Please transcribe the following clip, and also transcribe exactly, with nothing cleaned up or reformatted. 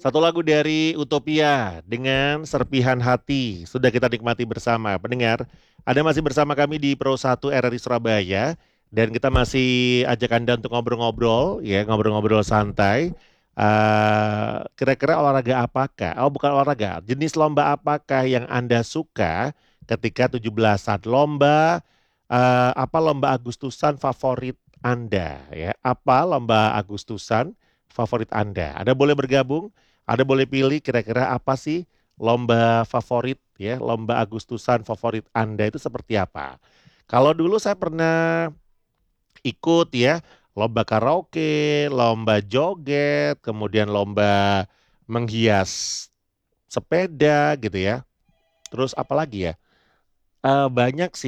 Satu lagu dari Utopia dengan Serpihan Hati sudah kita nikmati bersama. Pendengar, Anda masih bersama kami di Pro satu R R I Surabaya dan kita masih ajak Anda untuk ngobrol-ngobrol ya, ngobrol-ngobrol santai. Eh, kira-kira olahraga apakah? Oh, bukan olahraga. Jenis lomba apakah yang Anda suka ketika tujuh belasan? Lomba eh, apa lomba Agustusan favorit Anda ya? Apa lomba Agustusan favorit Anda? Anda boleh bergabung, Anda boleh pilih kira-kira apa sih lomba favorit ya, lomba Agustusan favorit Anda itu seperti apa? Kalau dulu saya pernah ikut ya, lomba karaoke, lomba joget, kemudian lomba menghias sepeda gitu ya. Terus apa lagi ya? Eh, banyak sih.